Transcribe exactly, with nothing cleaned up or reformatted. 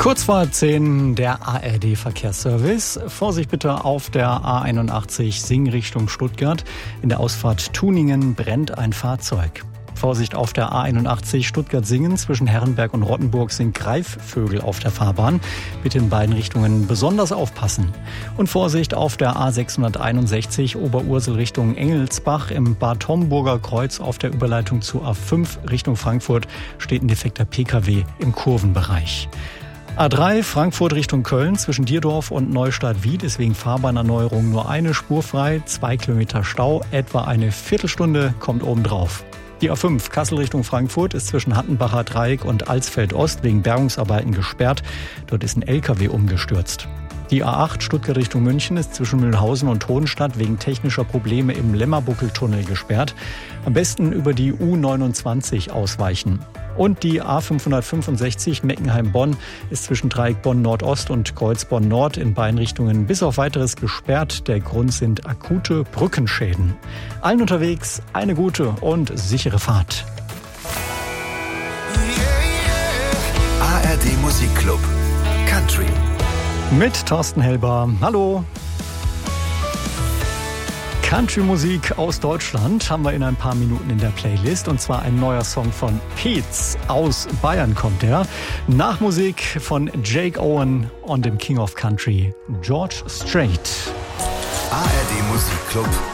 Kurz vor zehn der A R D-Verkehrsservice. Vorsicht bitte auf der A einundachtzig Sing Richtung Stuttgart. In der Ausfahrt Tuningen brennt ein Fahrzeug. Vorsicht auf der A einundachtzig Stuttgart-Singen. Zwischen Herrenberg und Rottenburg sind Greifvögel auf der Fahrbahn. Bitte in beiden Richtungen besonders aufpassen. Und Vorsicht auf der A sechshunderteinundsechzig Oberursel Richtung Engelsbach. Im Bad Homburger Kreuz auf der Überleitung zu A fünf Richtung Frankfurt steht ein defekter P K W im Kurvenbereich. A drei Frankfurt Richtung Köln zwischen Dierdorf und Neustadt-Wied ist wegen Fahrbahnerneuerung nur eine Spur frei, zwei Kilometer Stau, etwa eine Viertelstunde kommt obendrauf. Die A fünf Kassel Richtung Frankfurt ist zwischen Hattenbacher Dreieck und Alsfeld Ost wegen Bergungsarbeiten gesperrt. Dort ist ein L K W umgestürzt. Die A acht Stuttgart Richtung München ist zwischen Mühlhausen und Hohenstadt wegen technischer Probleme im Lämmerbuckeltunnel gesperrt. Am besten über die U neunundzwanzig ausweichen. Und die A fünfhundertfünfundsechzig Meckenheim-Bonn ist zwischen Dreieck Bonn-Nordost und Kreuz Bonn-Nord in beiden Richtungen bis auf Weiteres gesperrt. Der Grund sind akute Brückenschäden. Allen unterwegs eine gute und sichere Fahrt. A R D Musikclub Country Mit Thorsten Helber. Hallo. Country-Musik aus Deutschland haben wir in ein paar Minuten in der Playlist. Und zwar ein neuer Song von Peetz. Aus Bayern kommt er. Nachmusik von Jake Owen und dem King of Country, George Strait. A R D Musikclub